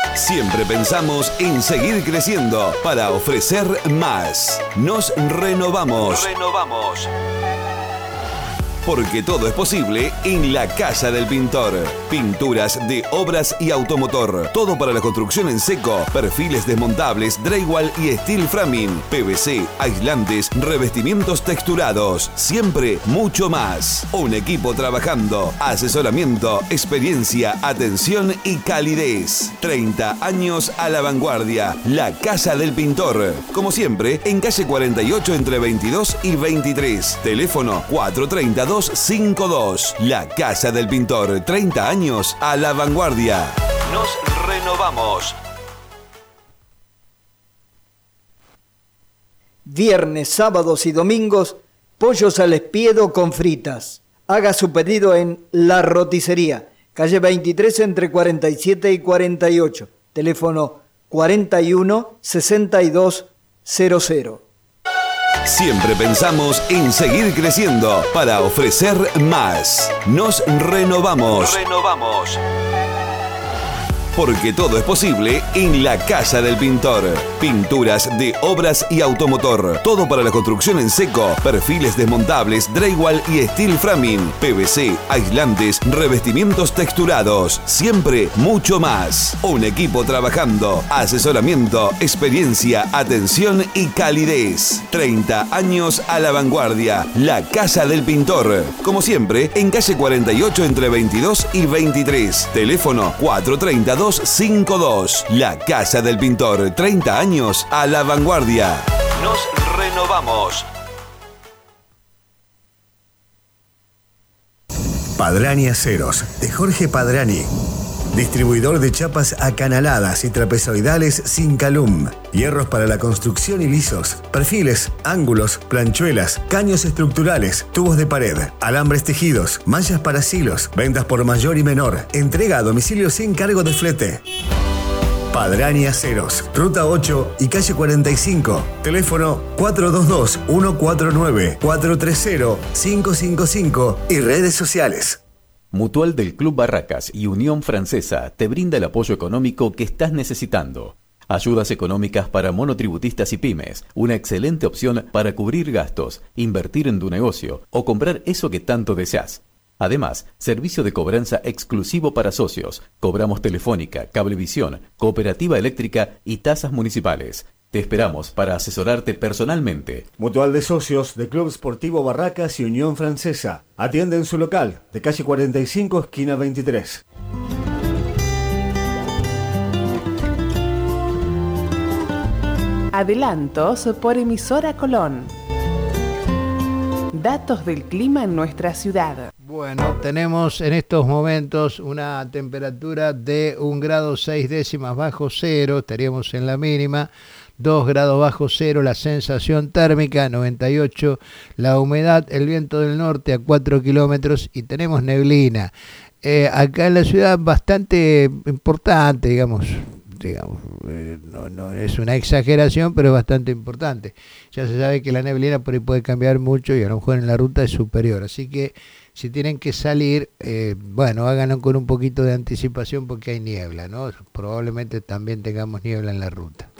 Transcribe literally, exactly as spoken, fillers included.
Siempre pensamos en seguir creciendo para ofrecer más. Nos renovamos. Renovamos. Porque todo es posible en la Casa del Pintor. Pinturas de obras y automotor. Todo para la construcción en seco. Perfiles desmontables, drywall y steel framing. P V C, aislantes, revestimientos texturados. Siempre mucho más. Un equipo trabajando. Asesoramiento, experiencia, atención y calidez. treinta años a la vanguardia. La Casa del Pintor. Como siempre, en calle cuarenta y ocho entre veintidós y veintitrés. Teléfono cuatro tres cero dos cinco dos. La Casa del Pintor, treinta años a la vanguardia. Nos renovamos. Viernes, sábados y domingos, pollos al espiedo con fritas. Haga su pedido en La Roticería, calle veintitrés entre cuarenta y siete y cuarenta y ocho. Teléfono cuarenta y uno sesenta y dos cero cero. Siempre pensamos en seguir creciendo para ofrecer más. Nos renovamos. Renovamos. Porque todo es posible en la Casa del Pintor. Pinturas de obras y automotor. Todo para la construcción en seco. Perfiles desmontables, drywall y steel framing. P V C, aislantes, revestimientos texturados. Siempre mucho más. Un equipo trabajando. Asesoramiento, experiencia, atención y calidez. treinta años a la vanguardia. La Casa del Pintor. Como siempre, en calle cuarenta y ocho entre veintidós y veintitrés. Teléfono cuatro tres cero dos cinco dos. La Casa del Pintor, treinta años a la vanguardia. Nos renovamos. Padrani Aceros, de Jorge Padrani. Distribuidor de chapas acanaladas y trapezoidales sin calum. Hierros para la construcción y lisos. Perfiles, ángulos, planchuelas, caños estructurales, tubos de pared, alambres tejidos, manchas para silos, ventas por mayor y menor. Entrega a domicilio sin cargo de flete. Padrani Aceros, Ruta ocho y calle cuarenta y cinco. Teléfono cuatro dos dos, uno cuatro nueve, cuatro tres cero, cinco cinco cinco y redes sociales. Mutual del Club Barracas y Unión Francesa te brinda el apoyo económico que estás necesitando. Ayudas económicas para monotributistas y pymes, una excelente opción para cubrir gastos, invertir en tu negocio o comprar eso que tanto deseas. Además, servicio de cobranza exclusivo para socios. Cobramos telefónica, cablevisión, cooperativa eléctrica y tasas municipales. Te esperamos para asesorarte personalmente. Mutual de Socios de Club Sportivo Barracas y Unión Francesa. Atiende en su local, de calle cuarenta y cinco, esquina veintitrés. Adelantos por emisora Colón. Datos del clima en nuestra ciudad. Bueno, tenemos en estos momentos una temperatura de un grado seis décimas bajo cero, estaríamos en la mínima. dos grados bajo cero, la sensación térmica noventa y ocho, la humedad, el viento del norte a cuatro kilómetros y tenemos neblina. Eh, acá en la ciudad bastante importante, digamos, digamos eh, no, no es una exageración, pero es bastante importante. Ya se sabe que la neblina por ahí puede cambiar mucho y a lo mejor en la ruta es superior, así que si tienen que salir, eh, bueno, háganlo con un poquito de anticipación porque hay niebla, ¿no? Probablemente también tengamos niebla en la ruta.